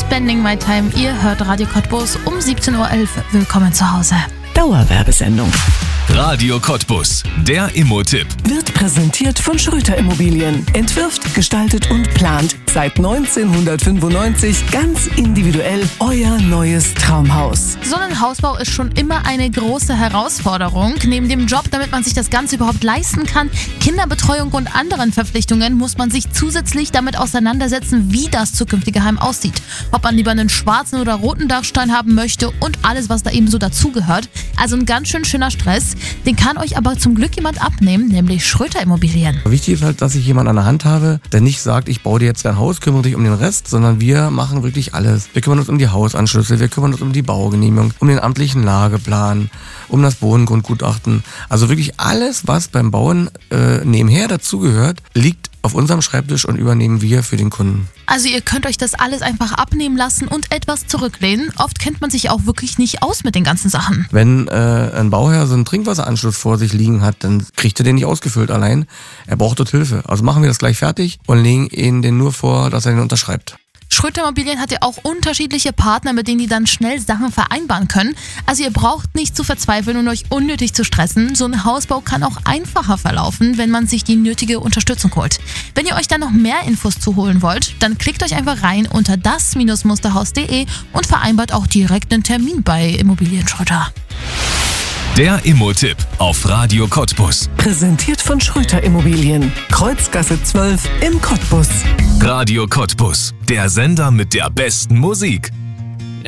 Spending My Time. Ihr hört Radio Cottbus um 17.11 Uhr. Willkommen zu Hause. Dauerwerbesendung. Radio Cottbus, der Immo-Tipp. Wird präsentiert von Schröter Immobilien. Entwirft, gestaltet und plant seit 1995 ganz individuell euer neues Traumhaus. So ein Hausbau ist schon immer eine große Herausforderung. Neben dem Job, damit man sich das Ganze überhaupt leisten kann, Kinderbetreuung und anderen Verpflichtungen, muss man sich zusätzlich damit auseinandersetzen, wie das zukünftige Heim aussieht. Ob man lieber einen schwarzen oder roten Dachstein haben möchte und alles, was da eben so dazugehört. Also ein ganz schön schöner Stress. Den kann euch aber zum Glück jemand abnehmen, nämlich Schröter Immobilien. Wichtig ist halt, dass ich jemanden an der Hand habe, der nicht sagt, ich baue dir jetzt dein Haus, kümmere dich um den Rest, sondern wir machen wirklich alles. Wir kümmern uns um die Hausanschlüsse, wir kümmern uns um die Baugenehmigung, um den amtlichen Lageplan, um das Bodengrundgutachten. Also wirklich alles, was beim Bauen nebenher dazugehört, liegt auf unserem Schreibtisch und übernehmen wir für den Kunden. Also ihr könnt euch das alles einfach abnehmen lassen und etwas zurücklehnen. Oft kennt man sich auch wirklich nicht aus mit den ganzen Sachen. Wenn ein Bauherr so einen Trinkwasseranschluss vor sich liegen hat, dann kriegt er den nicht ausgefüllt allein. Er braucht dort Hilfe. Also machen wir das gleich fertig und legen ihn den nur vor, dass er den unterschreibt. Schröter Immobilien hat ja auch unterschiedliche Partner, mit denen die dann schnell Sachen vereinbaren können. Also ihr braucht nicht zu verzweifeln und euch unnötig zu stressen. So ein Hausbau kann auch einfacher verlaufen, wenn man sich die nötige Unterstützung holt. Wenn ihr euch da noch mehr Infos zu holen wollt, dann klickt euch einfach rein unter das-musterhaus.de und vereinbart auch direkt einen Termin bei Immobilien Schröter. Der Immo-Tipp auf Radio Cottbus. Präsentiert von Schröter Immobilien. Kreuzgasse 12 im Cottbus. Radio Cottbus, der Sender mit der besten Musik.